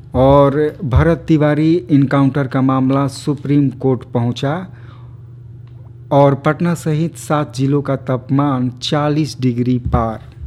और भरत तिवारी इनकाउंटर का मामला सुप्रीम कोर्ट पहुंचा और पटना सहित 7 जिलों का तापमान 40 डिग्री पार।